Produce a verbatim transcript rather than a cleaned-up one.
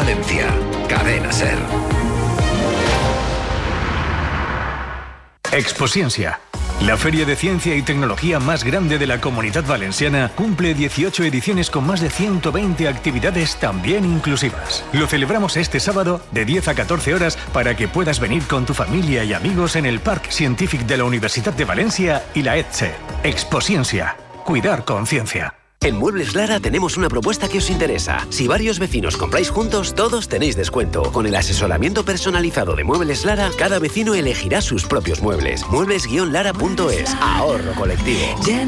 Valencia. Cadena SER. Exposciencia. La feria de ciencia y tecnología más grande de la Comunidad Valenciana cumple dieciocho ediciones con más de ciento veinte actividades también inclusivas. Lo celebramos este sábado de diez a catorce horas para que puedas venir con tu familia y amigos en el Parc Científic de la Universidad de Valencia y la ETSE. Exposciencia. Cuidar con ciencia. En Muebles Lara tenemos una propuesta que os interesa. Si varios vecinos compráis juntos, todos tenéis descuento. Con el asesoramiento personalizado de Muebles Lara, cada vecino elegirá sus propios muebles. muebles guion lara punto es. Ahorro colectivo.